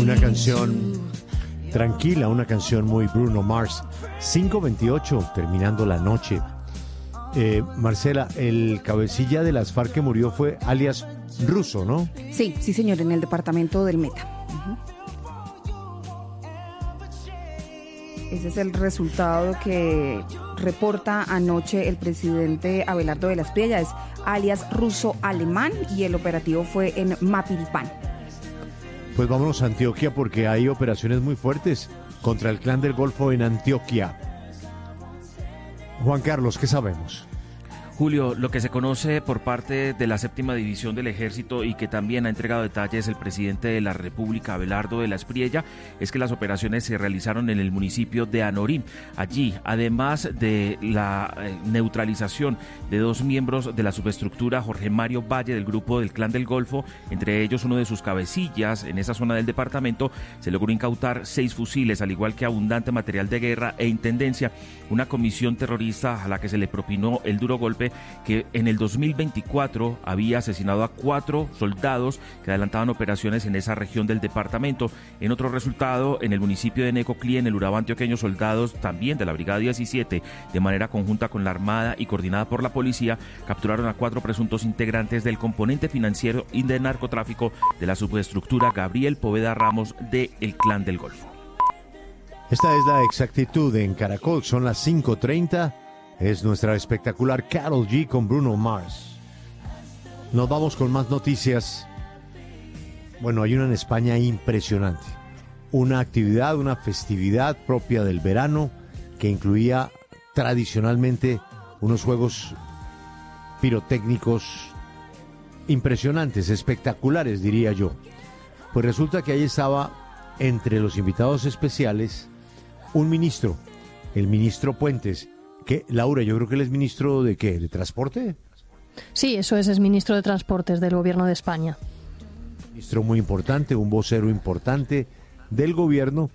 Una canción tranquila, una canción muy Bruno Mars. 5:28, terminando la noche. Marcela, el cabecilla de las FARC que murió fue alias Russo, ¿no? Sí, señor, en el departamento del Meta. Ese es el resultado que reporta anoche el presidente Abelardo de la Espriella, es alias Russo Alemán, y el operativo fue en Mapilpan. Pues vámonos a Antioquia porque hay operaciones muy fuertes contra el Clan del Golfo en Antioquia. Juan Carlos, ¿qué sabemos? Julio, lo que se conoce por parte de la séptima división del ejército y que también ha entregado detalles el presidente de la República, Abelardo de la Espriella, es que las operaciones se realizaron en el municipio de Anorí. Allí, además de la neutralización de 2 miembros de la subestructura, Jorge Mario Valle, del grupo del Clan del Golfo, entre ellos uno de sus cabecillas en esa zona del departamento, se logró incautar 6 fusiles, al igual que abundante material de guerra e intendencia. Una comisión terrorista a la que se le propinó el duro golpe, que en el 2024 había asesinado a 4 soldados que adelantaban operaciones en esa región del departamento. En otro resultado, en el municipio de Necoclí, en el Urabá antioqueño, soldados también de la Brigada 17, de manera conjunta con la Armada y coordinada por la policía, capturaron a 4 presuntos integrantes del componente financiero y de narcotráfico de la subestructura Gabriel Poveda Ramos de el Clan del Golfo. Esta es la exactitud en Caracol, son las 5:30. Es nuestra espectacular Karol G con Bruno Mars. Nos vamos con más noticias. Bueno, hay una en España impresionante. Una actividad, una festividad propia del verano que incluía tradicionalmente unos juegos pirotécnicos impresionantes, espectaculares, diría yo. Pues resulta que ahí estaba entre los invitados especiales un ministro, el ministro Puentes. ¿Qué, Laura? Yo creo que él es ministro ¿de qué? ¿De transporte? Sí, eso es ministro de Transportes del Gobierno de España. Ministro muy importante, un vocero importante del gobierno,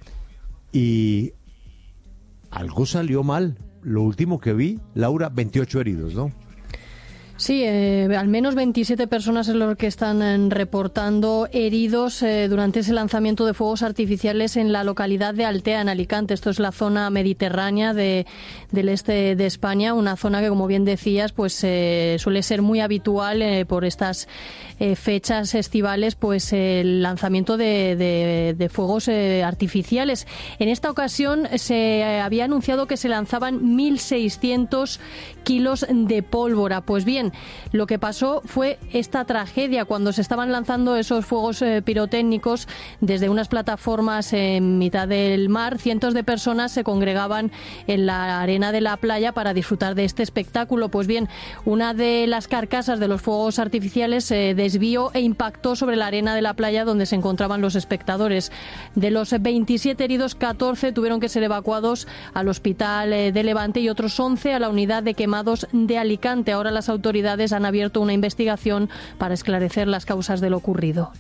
y algo salió mal. Lo último que vi, Laura, 28 heridos, ¿no? Sí, al menos 27 personas es lo que están reportando heridos durante ese lanzamiento de fuegos artificiales en la localidad de Altea, en Alicante. Esto es la zona mediterránea del este de España, una zona que, como bien decías, pues suele ser muy habitual por estas fechas estivales, pues el lanzamiento de fuegos artificiales. En esta ocasión se había anunciado que se lanzaban 1.600 kilos de pólvora. Pues bien, lo que pasó fue esta tragedia cuando se estaban lanzando esos fuegos pirotécnicos desde unas plataformas en mitad del mar. Cientos de personas se congregaban en la arena de la playa para disfrutar de este espectáculo. Pues bien, una de las carcasas de los fuegos artificiales se desvió e impactó sobre la arena de la playa donde se encontraban los espectadores. De los 27 heridos, 14 tuvieron que ser evacuados al hospital de Levante y otros 11 a la unidad de quemados de Alicante. Ahora las autoridades han abierto una investigación para esclarecer las causas de lo ocurrido.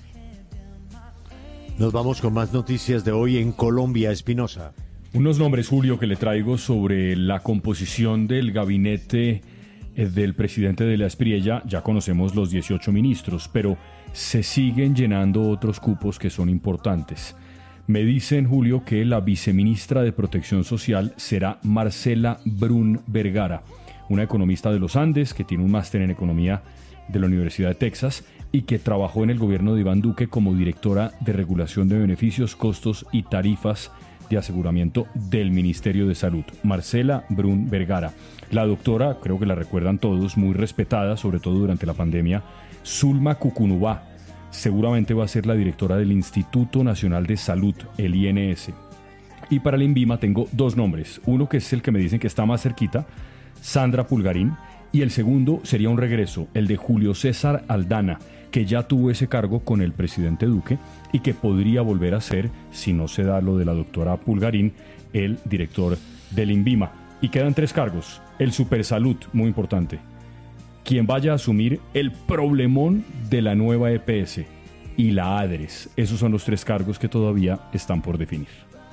Nos vamos con más noticias de hoy en Colombia. Espinosa. Unos nombres, Julio, que le traigo sobre la composición del gabinete del presidente de la Espriella. Ya conocemos los 18 ministros, pero se siguen llenando otros cupos que son importantes. Me dicen, Julio, que la viceministra de Protección Social será Marcela Brun Vergara, una economista de los Andes que tiene un máster en economía de la Universidad de Texas y que trabajó en el gobierno de Iván Duque como directora de regulación de beneficios, costos y tarifas de aseguramiento del Ministerio de Salud. Marcela Brun Vergara. La doctora, creo que la recuerdan todos, muy respetada, sobre todo durante la pandemia, Zulma Cucunubá, seguramente va a ser la directora del Instituto Nacional de Salud, el INS. Y para el INVIMA tengo 2 nombres. Uno que es el que me dicen que está más cerquita, Sandra Pulgarín, y el segundo sería un regreso, el de Julio César Aldana, que ya tuvo ese cargo con el presidente Duque y que podría volver a ser, si no se da lo de la doctora Pulgarín, el director del INVIMA. Y quedan 3 cargos. El Supersalud, muy importante, quien vaya a asumir el problemón de la nueva EPS, y la ADRES. Esos son los 3 cargos que todavía están por definir.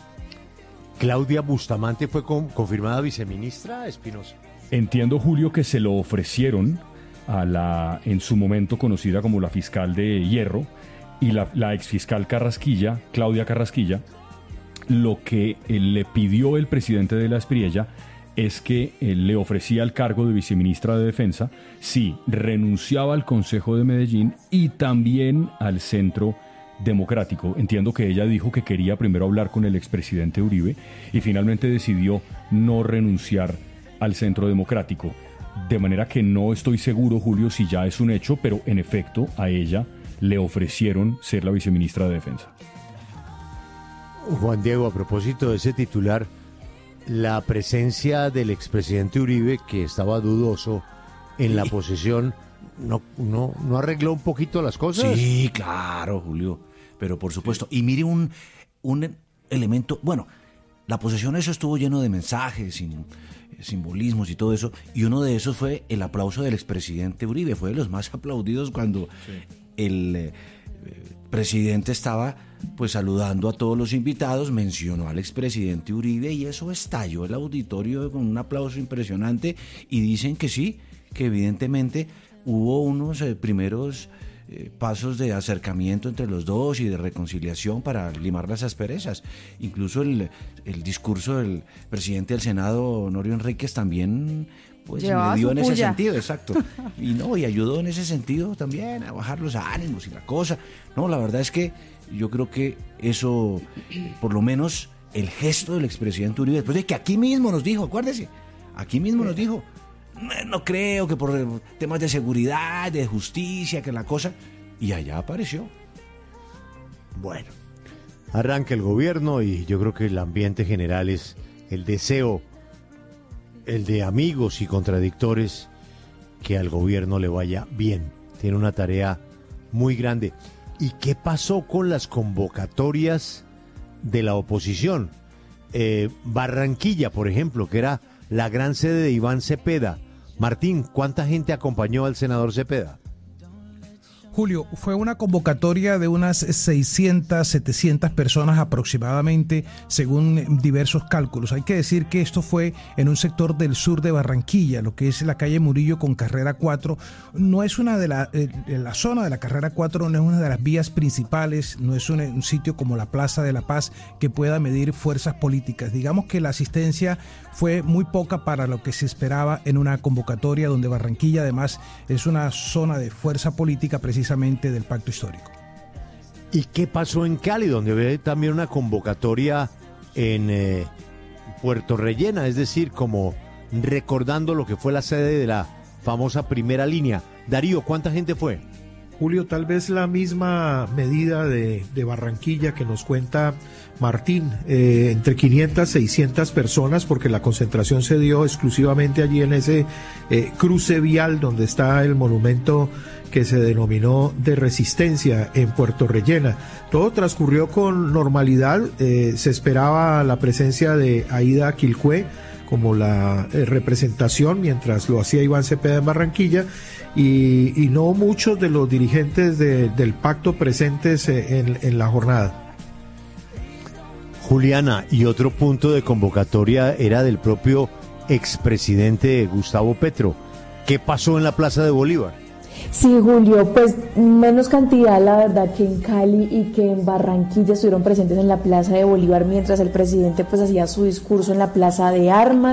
Claudia Bustamante fue confirmada viceministra, Espinosa. Entiendo, Julio, que se lo ofrecieron a la, en su momento conocida como la fiscal de Hierro, y la exfiscal Carrasquilla, Claudia Carrasquilla, lo que le pidió el presidente de la Espriella es que le ofrecía el cargo de viceministra de Defensa si renunciaba al Consejo de Medellín y también al Centro Democrático. Entiendo que ella dijo que quería primero hablar con el expresidente Uribe y finalmente decidió no renunciar al Centro Democrático. De manera que no estoy seguro, Julio, si ya es un hecho, pero en efecto a ella le ofrecieron ser la viceministra de Defensa. Juan Diego, a propósito de ese titular, la presencia del expresidente Uribe, que estaba dudoso en la posesión, ¿no arregló un poquito las cosas? Sí, claro, Julio, pero por supuesto. Y mire un elemento, bueno, la posesión, eso estuvo lleno de mensajes, simbolismos y todo eso, y uno de esos fue el aplauso del expresidente Uribe, fue de los más aplaudidos cuando el presidente estaba pues saludando a todos los invitados, mencionó al expresidente Uribe y eso estalló el auditorio con un aplauso impresionante y dicen que sí, que evidentemente hubo unos primeros pasos de acercamiento entre los dos y de reconciliación para limar las asperezas. Incluso el discurso del presidente del Senado, Honorio Enríquez, también pues me dio en ese sentido, exacto. Y ayudó en ese sentido también a bajar los ánimos y la cosa. No, la verdad es que yo creo que eso, por lo menos el gesto del expresidente Uribe, después de que aquí mismo nos dijo, acuérdese, aquí mismo nos dijo, no creo que por temas de seguridad, de justicia, que la cosa, y allá apareció. Bueno, arranca el gobierno y yo creo que el ambiente general es el deseo, el de amigos y contradictores, que al gobierno le vaya bien. Tiene una tarea muy grande. ¿Y qué pasó con las convocatorias de la oposición? Barranquilla, por ejemplo, que era la gran sede de Iván Cepeda. Martín, ¿cuánta gente acompañó al senador Cepeda? Julio, fue una convocatoria de unas 600, 700 personas aproximadamente, según diversos cálculos. Hay que decir que esto fue en un sector del sur de Barranquilla, lo que es la calle Murillo con Carrera 4. No es una de la zona de la Carrera 4, no es una de las vías principales, no es un sitio como la Plaza de la Paz que pueda medir fuerzas políticas. Digamos que la asistencia fue muy poca para lo que se esperaba en una convocatoria donde Barranquilla además es una zona de fuerza política precisamente del pacto histórico. ¿Y qué pasó en Cali, donde ve también una convocatoria en Puerto Rellena, es decir, como recordando lo que fue la sede de la famosa primera línea? Darío, ¿cuánta gente fue? Julio, tal vez la misma medida de Barranquilla que nos cuenta Martín, entre 500 y 600 personas, porque la concentración se dio exclusivamente allí en ese cruce vial donde está el monumento que se denominó de Resistencia en Puerto Rellena. Todo transcurrió con normalidad, se esperaba la presencia de Aída Quilcué como la representación, mientras lo hacía Iván Cepeda en Barranquilla, y no muchos de los dirigentes del pacto presentes en la jornada. Juliana, y otro punto de convocatoria era del propio expresidente Gustavo Petro. ¿Qué pasó en la Plaza de Bolívar? Sí, Julio, pues menos cantidad, la verdad, que en Cali y que en Barranquilla estuvieron presentes en la Plaza de Bolívar, mientras el presidente pues hacía su discurso en la Plaza de Armas.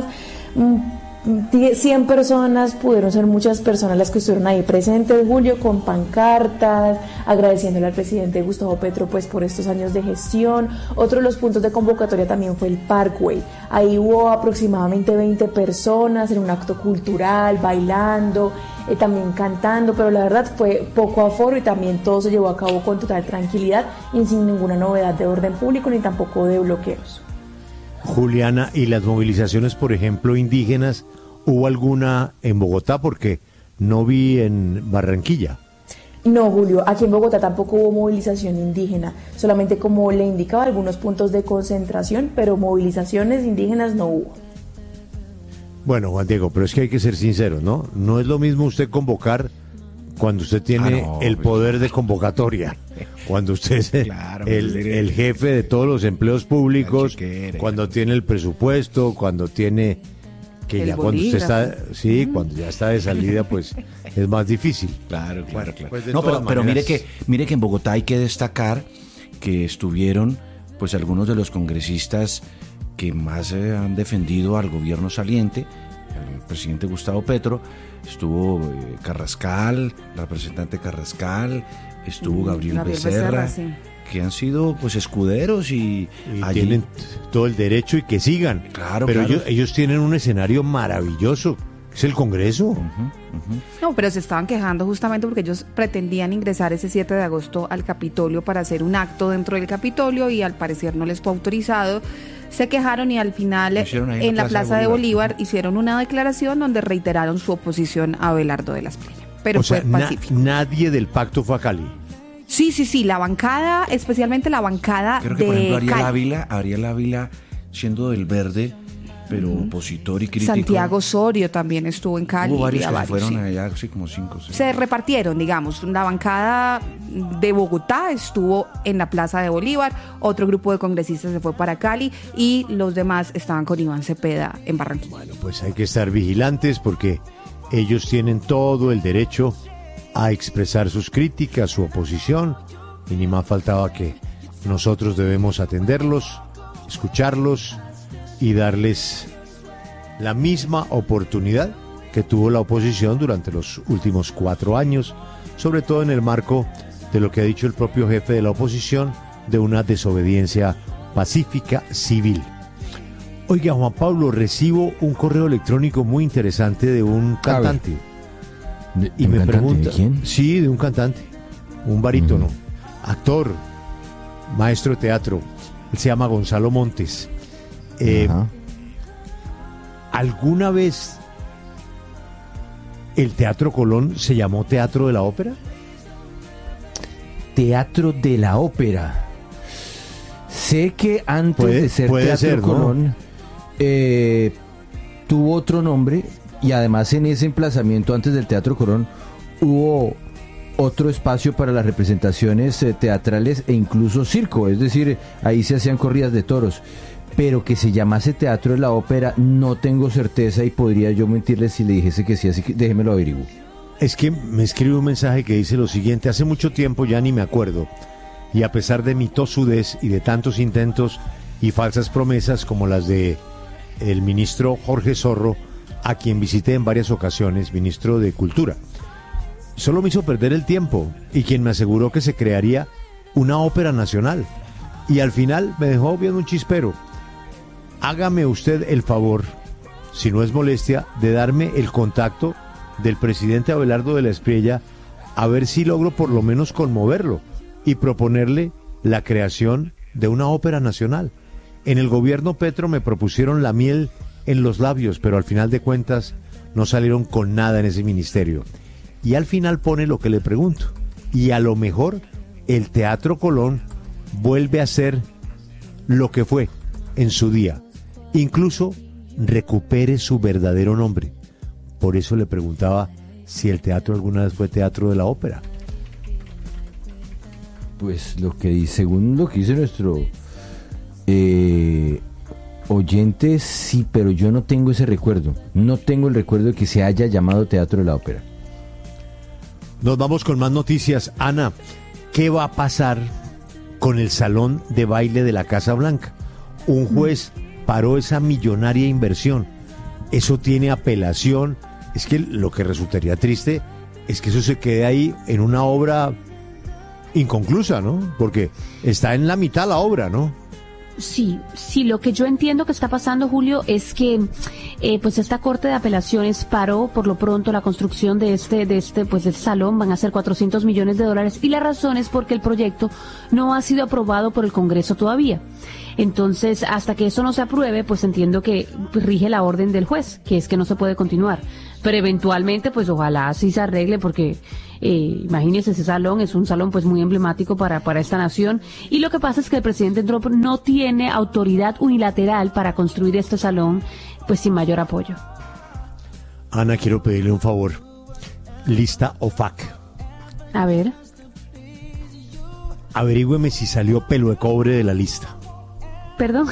100 personas, pudieron ser muchas personas las que estuvieron ahí presentes, Julio, con pancartas, agradeciéndole al presidente Gustavo Petro pues por estos años de gestión. Otro de los puntos de convocatoria también fue el Parkway. Ahí hubo aproximadamente 20 personas en un acto cultural, bailando, también cantando, pero la verdad fue poco aforo y también todo se llevó a cabo con total tranquilidad y sin ninguna novedad de orden público ni tampoco de bloqueos. Juliana, ¿y las movilizaciones, por ejemplo, indígenas, hubo alguna en Bogotá? Porque no vi en Barranquilla. No, Julio, aquí en Bogotá tampoco hubo movilización indígena, solamente como le indicaba algunos puntos de concentración, pero movilizaciones indígenas no hubo. Bueno, Juan Diego, pero es que hay que ser sincero, ¿no? No es lo mismo usted convocar cuando usted tiene el poder de convocatoria, cuando usted es el jefe de todos los empleos públicos, cuando tiene el presupuesto, cuando tiene que ya cuando usted está, cuando ya está de salida, pues es más difícil. Claro. Pues de no, todas pero mire maneras. que en Bogotá hay que destacar que estuvieron pues algunos de los congresistas que más han defendido al gobierno saliente, el presidente Gustavo Petro. Estuvo Carrascal, la representante Carrascal, estuvo Gabriel Becerra, sí, que han sido pues escuderos y allí tienen todo el derecho y que sigan. Claro, pero claro. Ellos tienen un escenario maravilloso, es el Congreso. No, pero se estaban quejando justamente porque ellos pretendían ingresar ese 7 de agosto al Capitolio para hacer un acto dentro del Capitolio y al parecer no les fue autorizado. Se quejaron y al final en la Plaza de Bolívar hicieron una declaración donde reiteraron su oposición a Abelardo de la Espriella. Pero fue pacífico. Nadie del pacto fue a Cali. Sí, la bancada, especialmente la bancada creo que de por ejemplo Cali. Ariel Ávila siendo del Verde, pero opositor y crítico. Santiago Osorio también estuvo en Cali. Hubo varios y que se varios, fueron sí. allá, así como 5 o 6. Se repartieron, digamos, la bancada de Bogotá estuvo en la Plaza de Bolívar, otro grupo de congresistas se fue para Cali y los demás estaban con Iván Cepeda en Barranquilla. Bueno, pues hay que estar vigilantes porque ellos tienen todo el derecho a expresar sus críticas, su oposición, y ni más faltaba que nosotros debemos atenderlos, escucharlos y darles la misma oportunidad que tuvo la oposición durante los últimos 4 años, sobre todo en el marco de lo que ha dicho el propio jefe de la oposición, de una desobediencia pacífica civil. Oiga, Juan Pablo, recibo un correo electrónico muy interesante de un cantante. Y me pregunta, ¿de quién? Sí, de un cantante, un barítono, actor, maestro de teatro. Él se llama Gonzalo Montes. ¿Alguna vez el Teatro Colón se llamó Teatro de la Ópera? Teatro de la Ópera. Sé que antes de ser Teatro Colón, tuvo otro nombre, y además en ese emplazamiento antes del Teatro Colón hubo otro espacio para las representaciones teatrales e incluso circo, es decir, ahí se hacían corridas de toros. Pero que se llamase Teatro de la Ópera no tengo certeza y podría yo mentirle si le dijese que sí, así que déjemelo averiguo. Es que me escribe un mensaje que dice lo siguiente: hace mucho tiempo ya ni me acuerdo, y a pesar de mi tosudez y de tantos intentos y falsas promesas como las de el ministro Jorge Zorro, a quien visité en varias ocasiones, ministro de Cultura, solo me hizo perder el tiempo, y quien me aseguró que se crearía una ópera nacional, y al final me dejó viendo un chispero. Hágame usted el favor, si no es molestia, de darme el contacto del presidente Abelardo de la Espriella, a ver si logro por lo menos conmoverlo y proponerle la creación de una ópera nacional. En el gobierno Petro me propusieron la miel en los labios, pero al final de cuentas no salieron con nada en ese ministerio. Y al final pone lo que le pregunto, y a lo mejor el Teatro Colón vuelve a ser lo que fue en su día, incluso recupere su verdadero nombre. Por eso le preguntaba si el teatro alguna vez fue Teatro de la Ópera. Pues lo que dice, según lo que dice nuestro oyente, sí, pero yo no tengo ese recuerdo. No tengo el recuerdo de que se haya llamado Teatro de la Ópera. Nos vamos con más noticias. Ana, ¿qué va a pasar con el salón de baile de la Casa Blanca? Un juez paró esa millonaria inversión. Eso tiene apelación. Es que lo que resultaría triste es que eso se quede ahí en una obra inconclusa, ¿no? Porque está en la mitad la obra, ¿no? Sí, lo que yo entiendo que está pasando, Julio, es que pues esta Corte de Apelaciones paró por lo pronto la construcción de este salón. Van a ser $400 millones, y la razón es porque el proyecto no ha sido aprobado por el Congreso todavía. Entonces, hasta que eso no se apruebe, pues entiendo que rige la orden del juez, que es que no se puede continuar. Pero eventualmente, pues ojalá sí se arregle, porque imagínense, ese salón es un salón pues muy emblemático para esta nación. Y lo que pasa es que el presidente Trump no tiene autoridad unilateral para construir este salón, pues sin mayor apoyo. Ana, quiero pedirle un favor. Lista OFAC. A ver. Averígüeme si salió Pelo de Cobre de la lista. Perdón.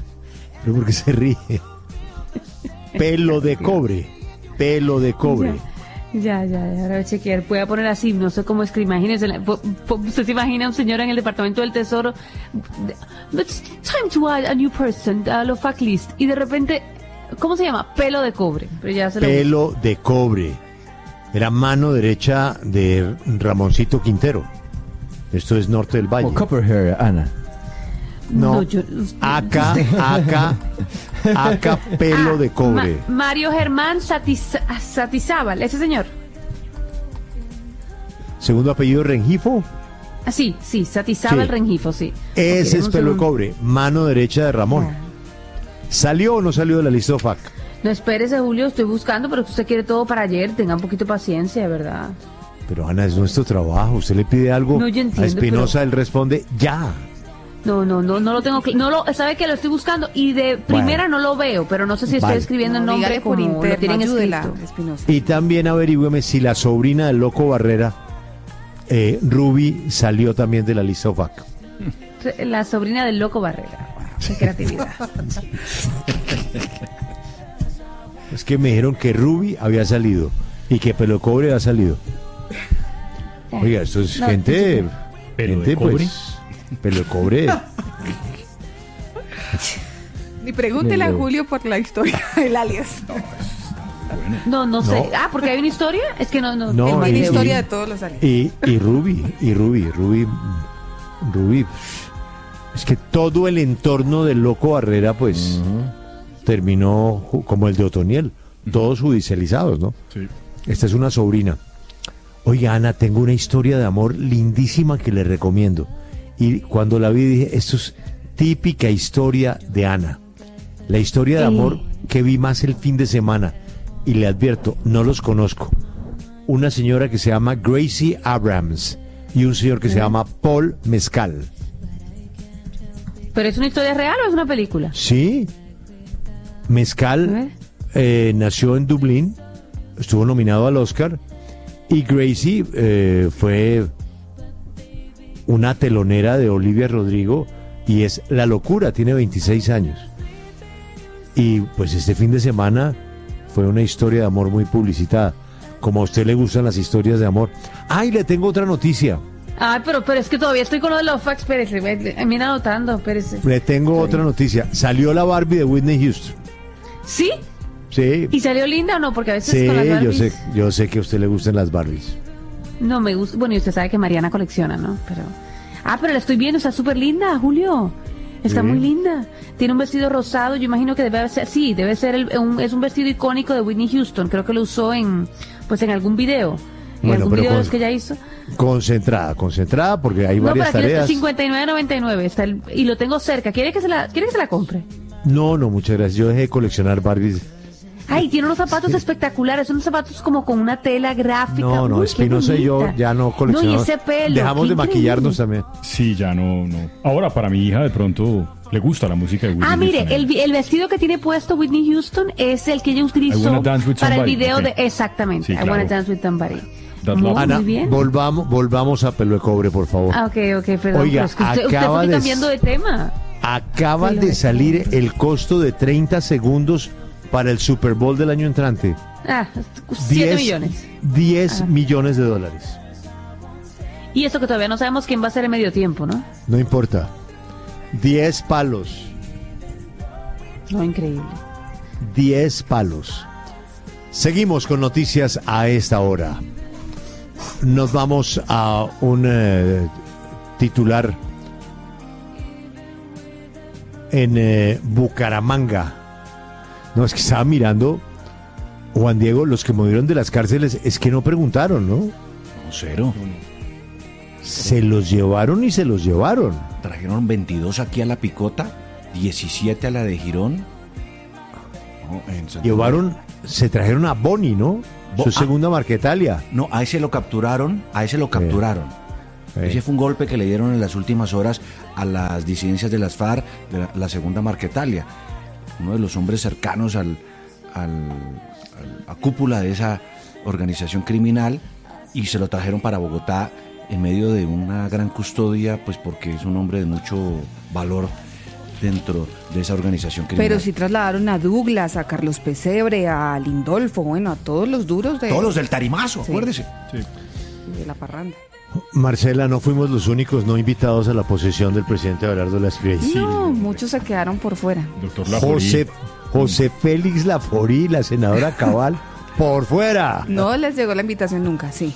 ¿Pero por qué se ríe? Pelo de Cobre. Pelo de Cobre. Ya, ahora voy a chequear. Voy a poner así, no sé cómo escribir. Imagínense, usted se imagina a un señor en el Departamento del Tesoro. It's time to add a new person, a lo fact list. Y de repente, ¿cómo se llama? Pelo de cobre. Pero ya se Pelo de cobre. Era mano derecha de Ramoncito Quintero. Esto es Norte del Valle. O Copperhair, Ana. No, acá, pelo de cobre. Mario Germán Satizábal, ese señor. Segundo apellido Rengifo. Sí, Satizábal Sí. Rengifo, sí. Ese Ok, es pelo de cobre, mano derecha de Ramón. ¿Salió o no salió de la lista de FAC? No, espérese, Julio, estoy buscando, pero usted quiere todo para ayer. Tenga un poquito de paciencia, ¿verdad? Pero Ana, es nuestro trabajo. Usted le pide algo No, yo entiendo, a Espinosa, pero- él responde ya. No lo tengo. Sabe que lo estoy buscando y de primera no lo veo, pero no sé si estoy Vale. escribiendo el No, nombre dígale por como lo interno, tienen ayúdela, escrito. Espinosa. Y también averígüeme si la sobrina del Loco Barrera, Ruby, salió también de la lista FAC. La sobrina del Loco Barrera. Wow, qué creatividad. Es que me dijeron que Ruby había salido y que Pelo de Cobre había salido. Oiga, esto es No, gente... ¿Pelo de gente, cobre? pues, Pelo de Cobre. Ni pregúntele a No. Julio por la historia del alias. No sé. No. Porque hay una historia. Es que no. No, No hay y- historia y- de todos los alias. Y Ruby. Es que todo el entorno del Loco Barrera, pues, terminó como el de Otoniel, todos judicializados, ¿no? Sí. Esta es una sobrina. Oiga, Ana, tengo una historia de amor lindísima que le recomiendo. Y cuando la vi dije, esto es típica historia de Ana. La historia de amor que vi más el fin de semana. Y le advierto, no los conozco. Una señora que se llama Gracie Abrams y un señor que se llama Paul Mezcal. ¿Pero es una historia real o es una película? Sí. Mezcal nació en Dublín, estuvo nominado al Oscar, y Gracie fue una telonera de Olivia Rodrigo y es la locura, tiene 26 años. Y pues este fin de semana fue una historia de amor muy publicitada. Como a usted le gustan las historias de amor. ¡Ay, le tengo otra noticia! Ay, pero es que todavía estoy con lo de los facts. Espérese, mira anotando, espérese. Le tengo otra noticia. Salió la Barbie de Whitney Houston. ¿Sí? Sí. ¿Y salió linda o no? Porque a veces Sí, con las Barbies yo sé que a usted le gustan las Barbies. no me gusta. Bueno, y usted sabe que Mariana colecciona, ¿no? Pero la estoy viendo, está súper linda, Julio. Está Sí. muy linda. Tiene un vestido rosado, yo imagino que debe ser, es un vestido icónico de Whitney Houston. Creo que lo usó en algún video. En Bueno, algún pero video de con- los que ella hizo. Concentrada, porque hay No, pero varias aquí está tareas. 59.99 está y lo tengo cerca. ¿Quiere que se la compre? No, muchas gracias. Yo dejé de coleccionar Barbies. Ay, tiene unos zapatos espectaculares, unos zapatos como con una tela gráfica. No, Uy, qué Espinosa y yo bonita. ya no No, coleccionamos. y ese pelo. Dejamos qué de maquillarnos increíble. también. Sí, ya no. Ahora, para mi hija, de pronto, le gusta la música de Whitney Mire, Houston. el vestido que tiene puesto Whitney Houston es el que ella I utilizó Wanna Dance with para el Somebody, video ok. de... Exactamente, Sí, I Wanna claro. Dance with Somebody. That Muy, love. muy Ana, bien. volvamos a Pelo de Cobre, por favor. Ok, perdón, Oiga, pero es que usted acaba fue de- cambiando de tema. Acaba Pelo de de salir Cobre. el costo de 30 segundos para el Super Bowl del año entrante. 7 millones. 10 millones de dólares. Y eso que todavía no sabemos quién va a ser el medio tiempo, ¿no? No importa. 10 palos. No, increíble. 10 palos. Seguimos con noticias a esta hora. Nos vamos a un titular en Bucaramanga. No, es que estaba mirando, Juan Diego, los que movieron de las cárceles, es que no preguntaron, ¿no? No, cero. Se los llevaron y se los llevaron. Trajeron 22 aquí a La Picota, 17 a la de Girón. No, en Santander. Se trajeron a Boni, ¿no? Su segunda Marquetalia. No, a ese lo capturaron, Sí. Ese fue un golpe que le dieron en las últimas horas a las disidencias de las FARC, de la segunda Marquetalia. Uno de los hombres cercanos a cúpula de esa organización criminal, y se lo trajeron para Bogotá en medio de una gran custodia, pues porque es un hombre de mucho valor dentro de esa organización criminal. Pero sí trasladaron a Douglas, a Carlos Pesebre, a Lindolfo, bueno, a todos los duros de... Todos los del tarimazo, sí, acuérdese. Sí. de la parranda. Marcela, no fuimos los únicos no invitados a la posesión del presidente Abelardo de la Espriella. No, muchos se quedaron por fuera. Doctor Laforí. José Félix Laforí, la senadora Cabal, por fuera. No les llegó la invitación nunca, sí.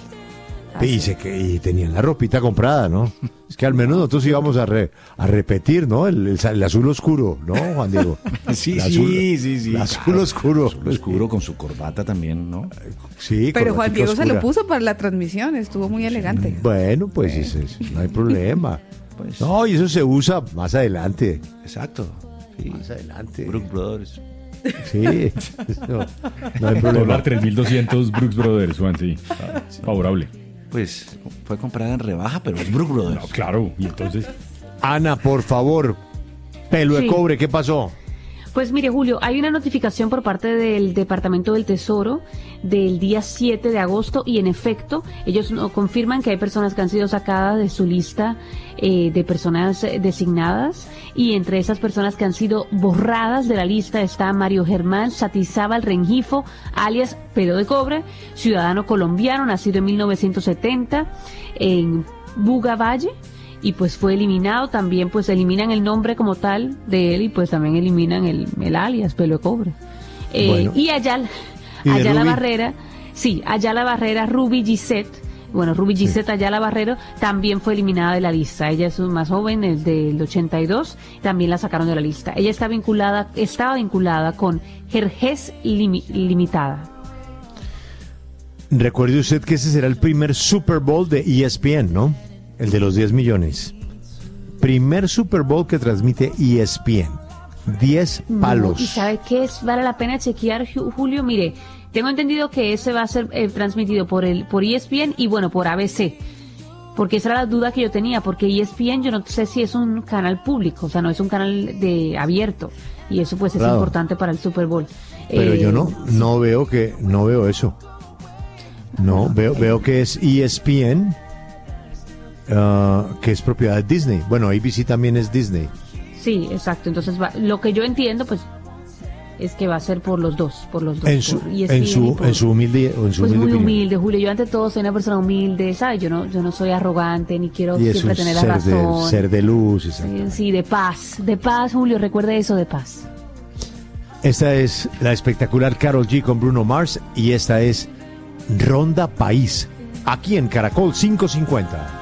Y tenían la ropita comprada, ¿no? Es que al menos nosotros íbamos a repetir, ¿no? El azul oscuro, ¿no, Juan Diego? Sí. El azul oscuro. Azul oscuro con su corbata también, ¿no? Sí, pero Juan Diego oscura. se lo puso para la transmisión, estuvo muy elegante. Bueno, pues no hay problema. Pues, no, y eso se usa más adelante. Exacto. Sí. Más adelante. Brooks Brothers. Sí, no hay problema. Dólar 3.200 Brooks Brothers, Juan, sí. Favorable. Pues fue comprada en rebaja, pero es Brooks Brothers. No, claro, y entonces... Ana, por favor, pelo de cobre, ¿qué pasó? Pues mire, Julio, hay una notificación por parte del Departamento del Tesoro del día 7 de agosto y en efecto ellos confirman que hay personas que han sido sacadas de su lista de personas designadas y entre esas personas que han sido borradas de la lista está Mario Germán Satizábal Rengifo, alias Pelo de Cobre, ciudadano colombiano, nacido en 1970 en Buga Valle. Y pues fue eliminado, también pues eliminan el nombre como tal de él y pues también eliminan el alias, Pelo de Cobre. Bueno. Y allá la Barrera, Ruby Gisette, Ruby Gisette Ayala Barrero también fue eliminada de la lista. Ella es más joven, es del 82, también la sacaron de la lista. Ella estaba vinculada con Jerjes Limitada. Recuerde usted que ese será el primer Super Bowl de ESPN, ¿no? El de los 10 millones. Primer Super Bowl que transmite ESPN. 10 palos. ¿Y sabe qué vale la pena chequear, Julio? Mire, tengo entendido que ese va a ser transmitido por ESPN y por ABC. Porque esa era la duda que yo tenía, porque ESPN yo no sé si es un canal público, o sea, no es un canal abierto. Y eso pues es importante para el Super Bowl. Pero yo no veo eso. No, veo que es ESPN. Que es propiedad de Disney. Bueno, ABC también es Disney. Sí, exacto. Entonces, lo que yo entiendo, pues, es que va a ser por los dos. En su humilde muy humilde, Julio. Yo ante todo soy una persona humilde, ¿sabes? Yo no soy arrogante, ni quiero siempre tener la razón. Ser de luz, exacto. Sí, de paz, Julio. Recuerde eso, de paz. Esta es la espectacular Karol G con Bruno Mars y esta es Ronda País, aquí en Caracol 550.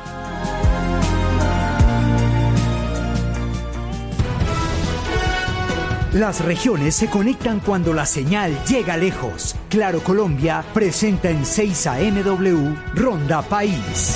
Las regiones se conectan cuando la señal llega lejos. Claro Colombia presenta en 6 AMW Ronda País.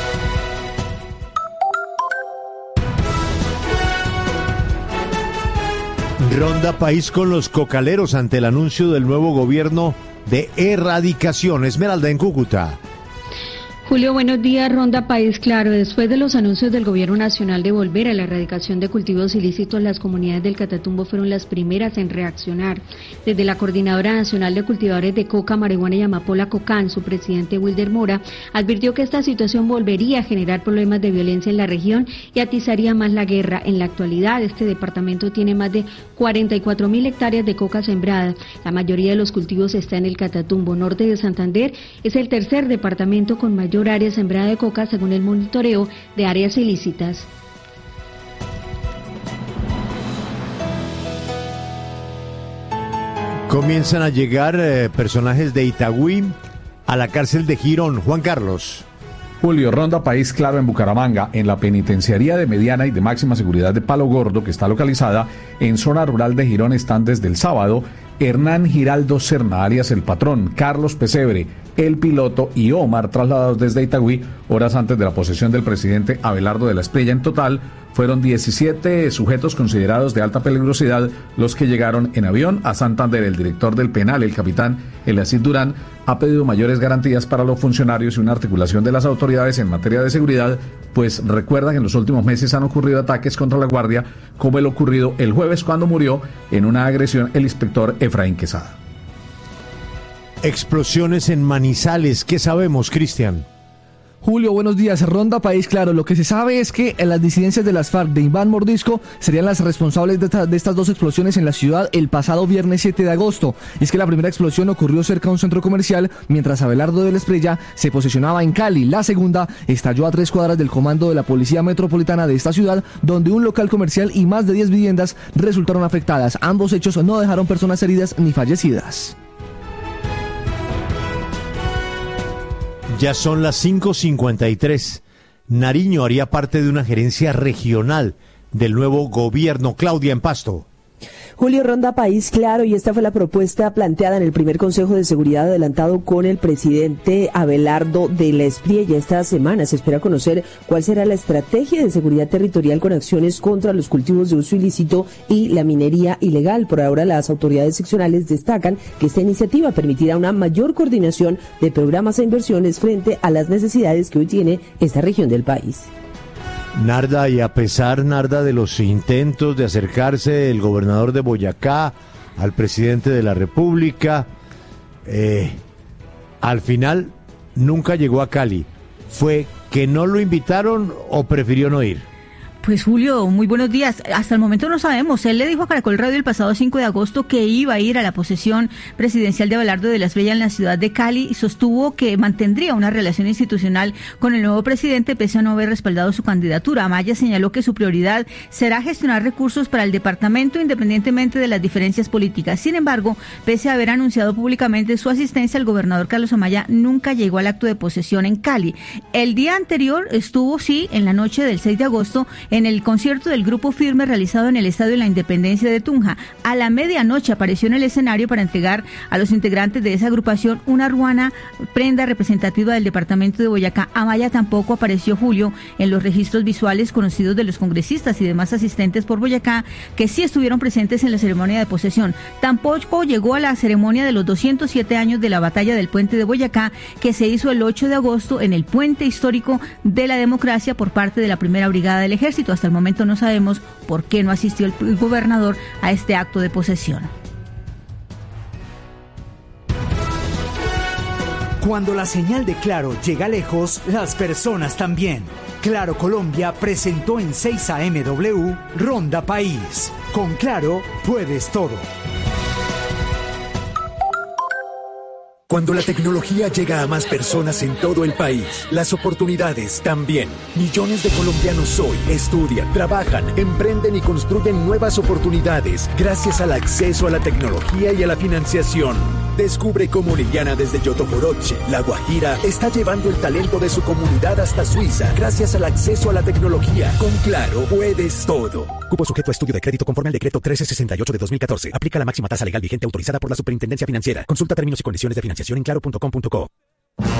Ronda País con los cocaleros ante el anuncio del nuevo gobierno de erradicación. Esmeralda en Cúcuta. Julio, buenos días. Ronda País Claro. Después de los anuncios del Gobierno Nacional de volver a la erradicación de cultivos ilícitos, las comunidades del Catatumbo fueron las primeras en reaccionar. Desde la Coordinadora Nacional de Cultivadores de Coca, Marihuana y Amapola, COCAN, su presidente Wilder Mora advirtió que esta situación volvería a generar problemas de violencia en la región y atizaría más la guerra. En la actualidad, este departamento tiene más de 44.000 hectáreas de coca sembradas. La mayoría de los cultivos está en el Catatumbo. Norte de Santander es el tercer departamento con mayor área sembrada de coca según el monitoreo de áreas ilícitas. Comienzan a llegar personajes de Itagüí a la cárcel de Girón. Juan Carlos. Julio, Ronda País Claro en Bucaramanga, en la penitenciaría de mediana y de máxima seguridad de Palo Gordo, que está localizada en zona rural de Girón, están desde el sábado Hernán Giraldo Serna, alias El Patrón, Carlos Pesebre, el piloto y Omar, trasladados desde Itagüí horas antes de la posesión del presidente Abelardo de la Espriella. En total fueron 17 sujetos considerados de alta peligrosidad los que llegaron en avión a Santander. El director del penal, el capitán Elacid Durán, ha pedido mayores garantías para los funcionarios y una articulación de las autoridades en materia de seguridad, pues recuerda que en los últimos meses han ocurrido ataques contra la Guardia, como el ocurrido el jueves cuando murió en una agresión el inspector Efraín Quesada. Explosiones en Manizales, ¿qué sabemos, Cristian? Julio, buenos días. Ronda País Claro. Lo que se sabe es que las disidencias de las FARC de Iván Mordisco serían las responsables de estas dos explosiones en la ciudad el pasado viernes 7 de agosto. Y es que la primera explosión ocurrió cerca de un centro comercial mientras Abelardo de la Espriella se posicionaba en Cali. La segunda estalló a 3 cuadras del comando de la Policía Metropolitana de esta ciudad, donde un local comercial y más de 10 viviendas resultaron afectadas. Ambos hechos no dejaron personas heridas ni fallecidas. Ya son las 5:53. Nariño haría parte de una gerencia regional del nuevo gobierno. Claudia, en Pasto. Julio, Ronda País Claro, y esta fue la propuesta planteada en el primer Consejo de Seguridad adelantado con el presidente Abelardo de la Espriella. Esta semana se espera conocer cuál será la estrategia de seguridad territorial con acciones contra los cultivos de uso ilícito y la minería ilegal. Por ahora, las autoridades seccionales destacan que esta iniciativa permitirá una mayor coordinación de programas e inversiones frente a las necesidades que hoy tiene esta región del país. Narda, y a pesar, Narda, de los intentos de acercarse el gobernador de Boyacá al presidente de la República, al final nunca llegó a Cali. ¿Fue que no lo invitaron o prefirió no ir? Pues Julio, muy buenos días. Hasta el momento no sabemos. Él le dijo a Caracol Radio el pasado 5 de agosto que iba a ir a la posesión presidencial de Abelardo de la Espriella en la ciudad de Cali y sostuvo que mantendría una relación institucional con el nuevo presidente pese a no haber respaldado su candidatura. Amaya señaló que su prioridad será gestionar recursos para el departamento independientemente de las diferencias políticas. Sin embargo, pese a haber anunciado públicamente su asistencia, el gobernador Carlos Amaya nunca llegó al acto de posesión en Cali. El día anterior estuvo, sí, en la noche del 6 de agosto, en el concierto del Grupo Firme realizado en el Estadio La Independencia de Tunja. A la medianoche apareció en el escenario para entregar a los integrantes de esa agrupación una ruana, prenda representativa del departamento de Boyacá. Amaya tampoco apareció, Julio, en los registros visuales conocidos de los congresistas y demás asistentes por Boyacá que sí estuvieron presentes en la ceremonia de posesión. Tampoco llegó a la ceremonia de los 207 años de la batalla del puente de Boyacá, que se hizo el 8 de agosto en el puente histórico de la democracia por parte de la primera brigada del ejército. Hasta el momento no sabemos por qué no asistió el gobernador a este acto de posesión. Cuando la señal de Claro llega lejos, las personas también. Claro Colombia presentó en 6 AMW Ronda País. Con Claro puedes todo. Cuando la tecnología llega a más personas en todo el país, las oportunidades también. Millones de colombianos hoy estudian, trabajan, emprenden y construyen nuevas oportunidades gracias al acceso a la tecnología y a la financiación. Descubre cómo Liliana desde Yotoporoche, La Guajira, está llevando el talento de su comunidad hasta Suiza gracias al acceso a la tecnología. Con Claro puedes todo. Cupo sujeto a estudio de crédito conforme al decreto 1368 de 2014. Aplica la máxima tasa legal vigente autorizada por la Superintendencia Financiera. Consulta términos y condiciones de financiación en claro.com.co.